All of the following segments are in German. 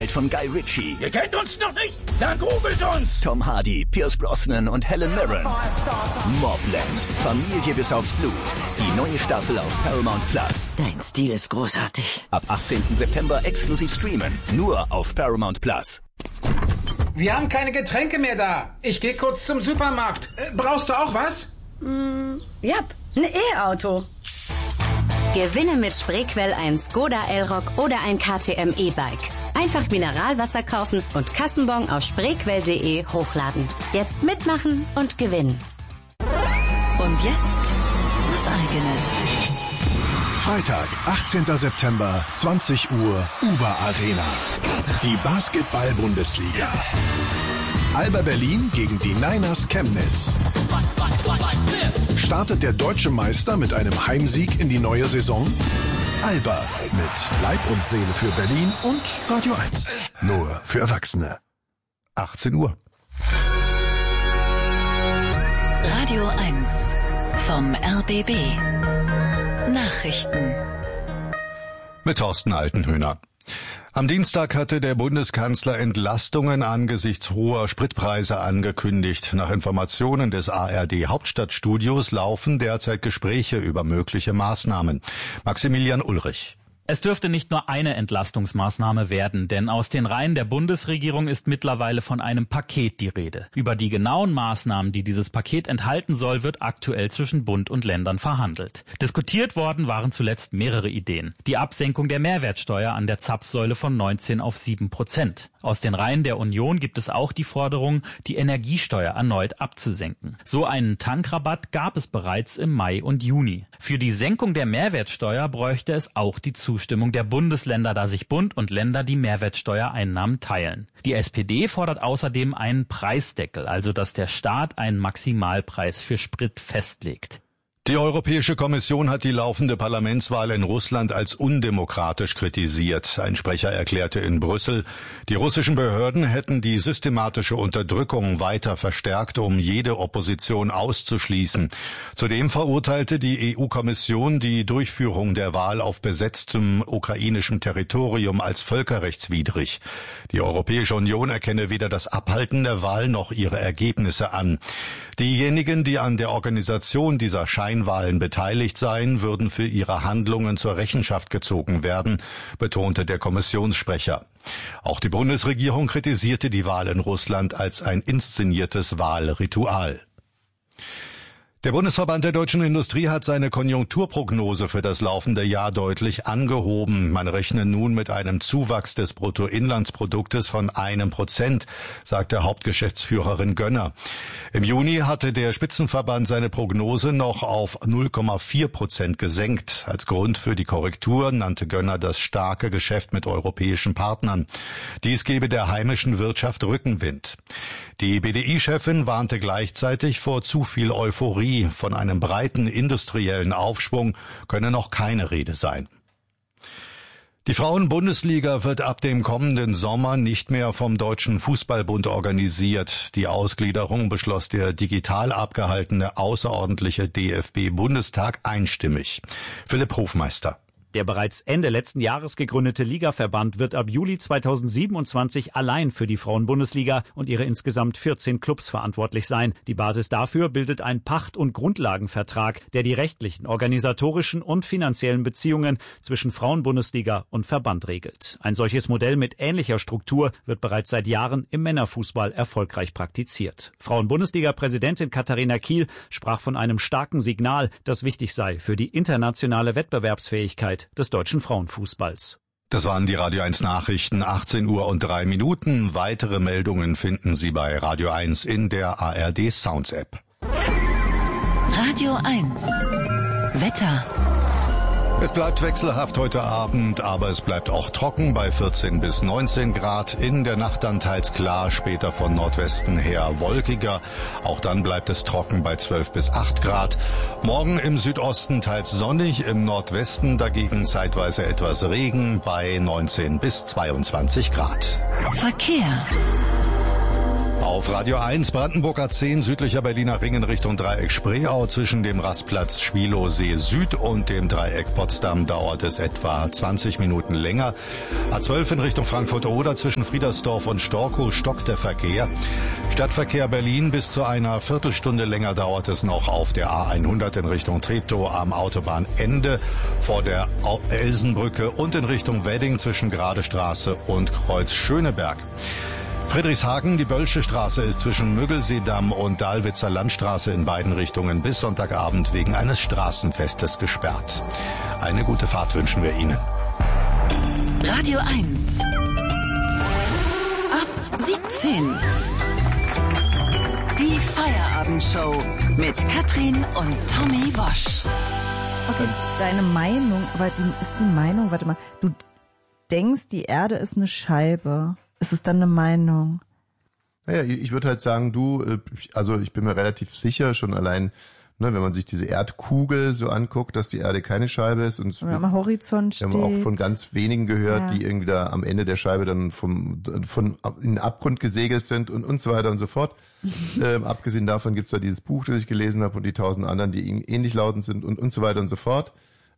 Welt von Guy Ritchie. Ihr kennt uns noch nicht? Dann googelt uns! Tom Hardy, Pierce Brosnan und Helen Mirren. Mobland. Familie bis aufs Blut. Die neue Staffel auf Paramount Plus. Dein Stil ist großartig. Ab 18. September exklusiv streamen. Nur auf Paramount Plus. Wir haben keine Getränke mehr da. Ich gehe kurz zum Supermarkt. Brauchst du auch was? Ja, ein E-Auto. Gewinne mit Spreequell ein Skoda Elroq oder ein KTM E-Bike. Einfach Mineralwasser kaufen und Kassenbon auf spreequell.de hochladen. Jetzt mitmachen und gewinnen. Und jetzt was Eigenes. Freitag, 18. September, 20 Uhr, Uber Arena. Die Basketball-Bundesliga. Alba Berlin gegen die Niners Chemnitz. Startet der deutsche Meister mit einem Heimsieg in die neue Saison? Alba mit Leib und Seele für Berlin und Radio 1. Nur für Erwachsene. 18 Uhr. Radio 1 vom RBB. Nachrichten. Mit Thorsten Altenhöhner. Am Dienstag hatte der Bundeskanzler Entlastungen angesichts hoher Spritpreise angekündigt. Nach Informationen des ARD Hauptstadtstudios laufen derzeit Gespräche über mögliche Maßnahmen. Maximilian Ulrich. Es dürfte nicht nur eine Entlastungsmaßnahme werden, denn aus den Reihen der Bundesregierung ist mittlerweile von einem Paket die Rede. Über die genauen Maßnahmen, die dieses Paket enthalten soll, wird aktuell zwischen Bund und Ländern verhandelt. Diskutiert worden waren zuletzt mehrere Ideen. Die Absenkung der Mehrwertsteuer an der Zapfsäule von 19 auf 7%. Aus den Reihen der Union gibt es auch die Forderung, die Energiesteuer erneut abzusenken. So einen Tankrabatt gab es bereits im Mai und Juni. Für die Senkung der Mehrwertsteuer bräuchte es auch die Zustimmung der Bundesländer, da sich Bund und Länder die Mehrwertsteuereinnahmen teilen. Die SPD fordert außerdem einen Preisdeckel, also dass der Staat einen Maximalpreis für Sprit festlegt. Die Europäische Kommission hat die laufende Parlamentswahl in Russland als undemokratisch kritisiert. Ein Sprecher erklärte in Brüssel, die russischen Behörden hätten die systematische Unterdrückung weiter verstärkt, um jede Opposition auszuschließen. Zudem verurteilte die EU-Kommission die Durchführung der Wahl auf besetztem ukrainischem Territorium als völkerrechtswidrig. Die Europäische Union erkenne weder das Abhalten der Wahl noch ihre Ergebnisse an. Diejenigen, die an der Organisation dieser Scheinwahlen beteiligt seien, würden für ihre Handlungen zur Rechenschaft gezogen werden, betonte der Kommissionssprecher. Auch die Bundesregierung kritisierte die Wahl in Russland als ein inszeniertes Wahlritual. Der Bundesverband der deutschen Industrie hat seine Konjunkturprognose für das laufende Jahr deutlich angehoben. Man rechne nun mit einem Zuwachs des Bruttoinlandsproduktes von 1%, sagte Hauptgeschäftsführerin Gönner. Im Juni hatte der Spitzenverband seine Prognose noch auf 0,4% gesenkt. Als Grund für die Korrektur nannte Gönner das starke Geschäft mit europäischen Partnern. Dies gebe der heimischen Wirtschaft Rückenwind. Die BDI-Chefin warnte gleichzeitig vor zu viel Euphorie. Von einem breiten industriellen Aufschwung könne noch keine Rede sein. Die Frauen-Bundesliga wird ab dem kommenden Sommer nicht mehr vom Deutschen Fußballbund organisiert. Die Ausgliederung beschloss der digital abgehaltene außerordentliche DFB-Bundestag einstimmig. Philipp Hofmeister. Der bereits Ende letzten Jahres gegründete Ligaverband wird ab Juli 2027 allein für die Frauen-Bundesliga und ihre insgesamt 14 Clubs verantwortlich sein. Die Basis dafür bildet ein Pacht- und Grundlagenvertrag, der die rechtlichen, organisatorischen und finanziellen Beziehungen zwischen Frauen-Bundesliga und Verband regelt. Ein solches Modell mit ähnlicher Struktur wird bereits seit Jahren im Männerfußball erfolgreich praktiziert. Frauen-Bundesliga-Präsidentin Katharina Kiel sprach von einem starken Signal, das wichtig sei für die internationale Wettbewerbsfähigkeit des deutschen Frauenfußballs. Das waren die Radio 1 Nachrichten, 18:03. Weitere Meldungen finden Sie bei Radio 1 in der ARD Sounds App. Radio 1 Wetter. Es bleibt wechselhaft heute Abend, aber es bleibt auch trocken bei 14 bis 19 Grad. In der Nacht dann teils klar, später von Nordwesten her wolkiger. Auch dann bleibt es trocken bei 12 bis 8 Grad. Morgen im Südosten teils sonnig, im Nordwesten dagegen zeitweise etwas Regen bei 19 bis 22 Grad. Verkehr. Auf Radio 1 Brandenburg A10 südlicher Berliner Ring in Richtung Dreieck Spreeau zwischen dem Rastplatz Schwielowsee Süd und dem Dreieck Potsdam dauert es etwa 20 Minuten länger. A12 in Richtung Frankfurt-Oder zwischen Friedersdorf und Storkow stockt der Verkehr. Stadtverkehr Berlin bis zu einer Viertelstunde länger dauert es noch auf der A100 in Richtung Treptow am Autobahnende vor der Elsenbrücke und in Richtung Wedding zwischen Gradestraße und Kreuz Schöneberg. Friedrichshagen, die Böllsche Straße ist zwischen Müggelseedamm und Dahlwitzer Landstraße in beiden Richtungen bis Sonntagabend wegen eines Straßenfestes gesperrt. Eine gute Fahrt wünschen wir Ihnen. Radio 1. Ab 17. Die Feierabendshow mit Katrin und Tommy Wosch. Okay, deine Meinung, aber ist die Meinung, warte mal, du denkst, die Erde ist eine Scheibe. Ist es dann eine Meinung? Naja, ich würde halt sagen, also ich bin mir relativ sicher, schon allein, ne, wenn man sich diese Erdkugel so anguckt, dass die Erde keine Scheibe ist. Und am Horizont steht. Wir haben auch von ganz wenigen gehört, die irgendwie da am Ende der Scheibe dann von in den Abgrund gesegelt sind und so weiter und so fort. Abgesehen davon gibt's da dieses Buch, das ich gelesen habe, und die 1000 anderen, die ähnlich lautend sind und so weiter und so fort.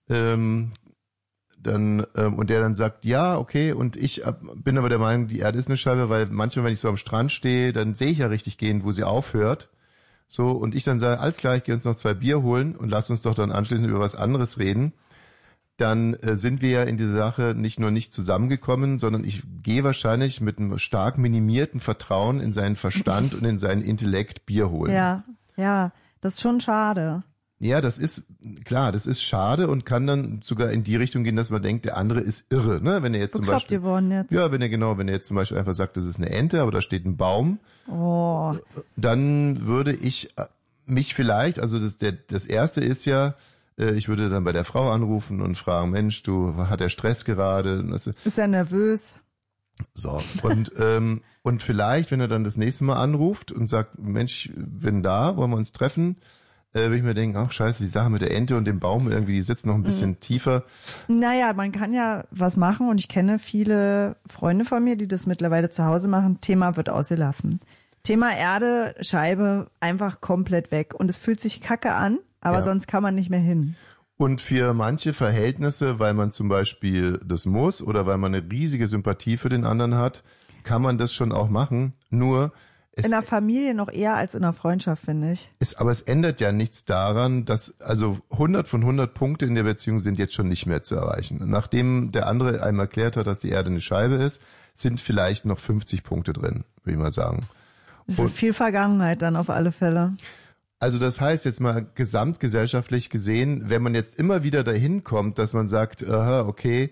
Und der dann sagt, ja, okay, und ich bin aber der Meinung, die Erde ist eine Scheibe, weil manchmal, wenn ich so am Strand stehe, dann sehe ich ja richtig gehend, wo sie aufhört. So, und ich dann sage, alles klar, ich gehe uns noch 2 Bier holen und lass uns doch dann anschließend über was anderes reden. Dann sind wir ja in dieser Sache nicht nur nicht zusammengekommen, sondern ich gehe wahrscheinlich mit einem stark minimierten Vertrauen in seinen Verstand und in seinen Intellekt Bier holen. Ja, das ist schon schade. Ja, das ist schade und kann dann sogar in die Richtung gehen, dass man denkt, der andere ist irre, ne? Wenn er jetzt zum Beispiel, ja, wenn er jetzt zum Beispiel einfach sagt, das ist eine Ente, aber da steht ein Baum, dann würde ich mich vielleicht, also das erste ist ja, ich würde dann bei der Frau anrufen und fragen, Mensch, hat der Stress gerade? Ist er nervös? So, und vielleicht, wenn er dann das nächste Mal anruft und sagt, Mensch, ich bin da, wollen wir uns treffen? Will ich mir denken, ach scheiße, die Sache mit der Ente und dem Baum irgendwie, die sitzt noch ein bisschen tiefer. Naja, man kann ja was machen und ich kenne viele Freunde von mir, die das mittlerweile zu Hause machen. Thema wird ausgelassen. Thema Erde, Scheibe, einfach komplett weg. Und es fühlt sich kacke an, aber sonst kann man nicht mehr hin. Und für manche Verhältnisse, weil man zum Beispiel das muss oder weil man eine riesige Sympathie für den anderen hat, kann man das schon auch machen. Nur in der Familie noch eher als in der Freundschaft, finde ich. Aber es ändert ja nichts daran, dass also 100 von 100 Punkte in der Beziehung sind jetzt schon nicht mehr zu erreichen. Nachdem der andere einem erklärt hat, dass die Erde eine Scheibe ist, sind vielleicht noch 50 Punkte drin, würde ich mal sagen. Es ist viel Vergangenheit dann auf alle Fälle. Also das heißt jetzt mal gesamtgesellschaftlich gesehen, wenn man jetzt immer wieder dahin kommt, dass man sagt, aha, okay,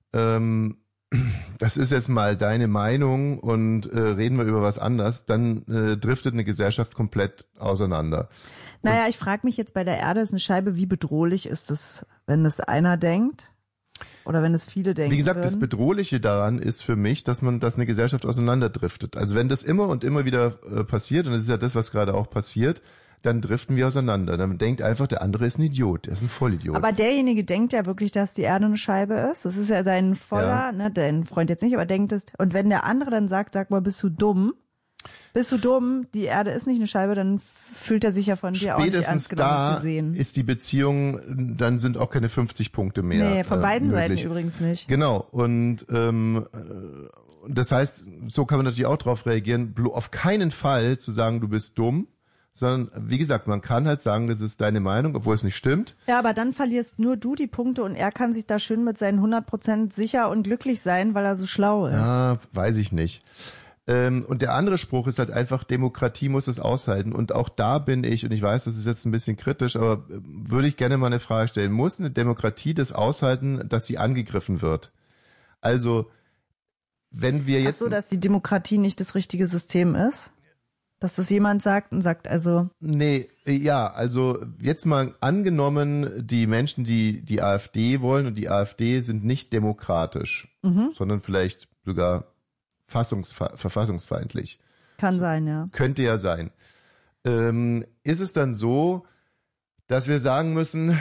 das ist jetzt mal deine Meinung und reden wir über was anderes, dann driftet eine Gesellschaft komplett auseinander. Naja, ich frage mich jetzt bei der Erde ist eine Scheibe, wie bedrohlich ist es, wenn es einer denkt oder wenn es viele denken? Wie gesagt, das Bedrohliche daran ist für mich, dass eine Gesellschaft auseinanderdriftet. Also wenn das immer und immer wieder passiert, und das ist ja das, was gerade auch passiert, dann driften wir auseinander. Dann denkt einfach, der andere ist ein Idiot, der ist ein Vollidiot. Aber derjenige denkt ja wirklich, dass die Erde eine Scheibe ist. Das ist ja sein voller, ne, dein Freund jetzt nicht, aber denkt es. Und wenn der andere dann sagt, sag mal, bist du dumm, die Erde ist nicht eine Scheibe, dann fühlt er sich ja von dir auch nicht ernst genommen gesehen. Ist die Beziehung, dann sind auch keine 50 Punkte mehr. Nee, von beiden Seiten übrigens nicht. Genau. Und das heißt, so kann man natürlich auch drauf reagieren, auf keinen Fall zu sagen, du bist dumm, sondern, wie gesagt, man kann halt sagen, das ist deine Meinung, obwohl es nicht stimmt. Ja, aber dann verlierst nur du die Punkte und er kann sich da schön mit seinen 100% sicher und glücklich sein, weil er so schlau ist. Ja, weiß ich nicht. Und der andere Spruch ist halt einfach, Demokratie muss es aushalten. Und auch da bin ich, und ich weiß, das ist jetzt ein bisschen kritisch, aber würde ich gerne mal eine Frage stellen. Muss eine Demokratie das aushalten, dass sie angegriffen wird? Also, wenn wir jetzt... Ach so, dass die Demokratie nicht das richtige System ist? Dass das jemand sagt und sagt, also... Nee, ja, also jetzt mal angenommen, die Menschen, die die AfD wollen und die AfD sind nicht demokratisch, sondern vielleicht sogar verfassungsfeindlich. Kann sein, ja. Könnte ja sein. Ist es dann so, dass wir sagen müssen,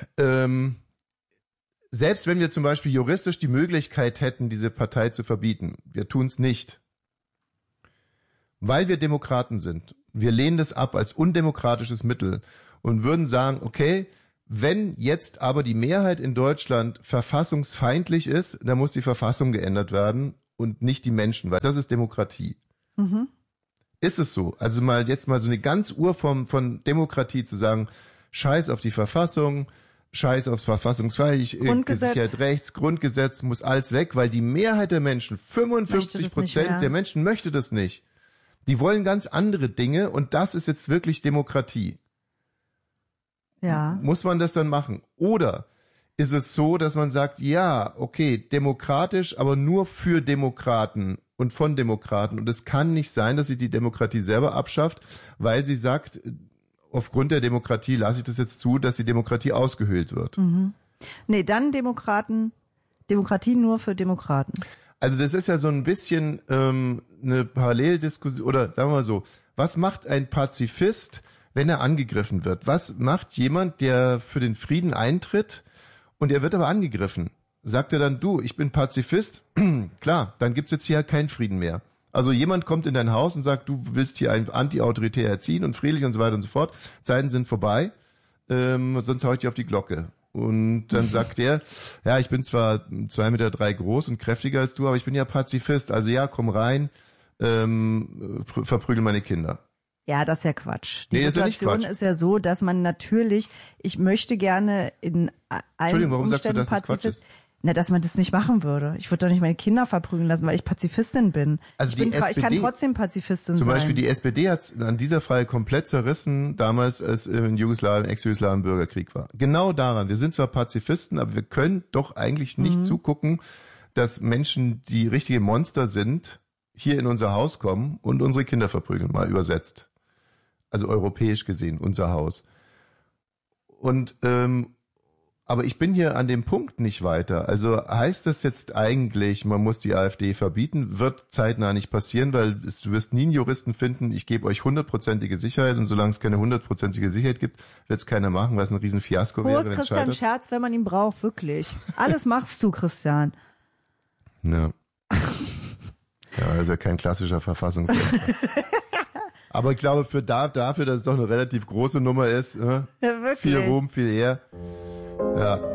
selbst wenn wir zum Beispiel juristisch die Möglichkeit hätten, diese Partei zu verbieten, wir tun es nicht, weil wir Demokraten sind, wir lehnen das ab als undemokratisches Mittel und würden sagen, okay, wenn jetzt aber die Mehrheit in Deutschland verfassungsfeindlich ist, dann muss die Verfassung geändert werden und nicht die Menschen, weil das ist Demokratie. Mhm. Ist es so? Also jetzt mal so eine ganz Urform von Demokratie zu sagen, scheiß auf die Verfassung, scheiß aufs verfassungsfeindlich, gesichert rechts, Grundgesetz, muss alles weg, weil die Mehrheit der Menschen, 55% der Menschen möchte das nicht. Die wollen ganz andere Dinge und das ist jetzt wirklich Demokratie. Ja. Muss man das dann machen? Oder ist es so, dass man sagt, ja, okay, demokratisch, aber nur für Demokraten und von Demokraten. Und es kann nicht sein, dass sie die Demokratie selber abschafft, weil sie sagt, aufgrund der Demokratie lasse ich das jetzt zu, dass die Demokratie ausgehöhlt wird. Mhm. Nee, dann Demokratie nur für Demokraten. Also das ist ja so ein bisschen eine Paralleldiskussion, oder sagen wir mal so, was macht ein Pazifist, wenn er angegriffen wird? Was macht jemand, der für den Frieden eintritt und er wird aber angegriffen? Sagt er dann, du, ich bin Pazifist? Klar, dann gibt's jetzt hier keinen Frieden mehr. Also jemand kommt in dein Haus und sagt, du willst hier ein anti-autoritär erziehen und friedlich und so weiter und so fort. Zeiten sind vorbei, sonst hau ich dich auf die Glocke. Und dann sagt er, ja, ich bin zwar 2,3 Meter groß und kräftiger als du, aber ich bin ja Pazifist. Also ja, komm rein, verprügel meine Kinder. Ja, das ist ja Quatsch. Die Nee, Situation ist ja so, dass man natürlich, ich möchte gerne in allen Entschuldigung, warum Umständen sagst du, dass das Quatsch ist? Na, dass man das nicht machen würde. Ich würde doch nicht meine Kinder verprügeln lassen, weil ich Pazifistin bin. Also ich kann trotzdem Pazifistin sein. Zum Beispiel die SPD hat an dieser Frage komplett zerrissen, damals als in Jugoslawien, Ex-Jugoslawien Bürgerkrieg war. Genau daran. Wir sind zwar Pazifisten, aber wir können doch eigentlich nicht zugucken, dass Menschen, die richtige Monster sind, hier in unser Haus kommen und unsere Kinder verprügeln, mal übersetzt. Also europäisch gesehen, unser Haus. Und aber ich bin hier an dem Punkt nicht weiter. Also heißt das jetzt eigentlich, man muss die AfD verbieten? Wird zeitnah nicht passieren, weil du wirst nie einen Juristen finden, ich gebe euch 100%ige Sicherheit und solange es keine 100%ige Sicherheit gibt, wird es keiner machen, weil es ein riesen Fiasko wäre, wenn es Christian scheitert. Scherz, wenn man ihn braucht, wirklich. Alles machst du, Christian. Ja. Ja, also kein klassischer Verfassungsrechtler. Aber ich glaube, dafür, dass es doch eine relativ große Nummer ist, ja, wirklich. Viel Ruhm, viel Ehr. Ja.